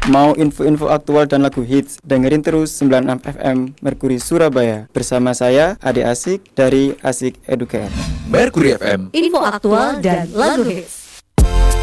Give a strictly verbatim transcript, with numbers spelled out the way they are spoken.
Mau info-info aktual dan lagu hits? Dengerin terus sembilan puluh enam F M Mercury Surabaya. Bersama saya, Ade Asik dari Asik Educare. Mercury F M. Info aktual dan lagu hits.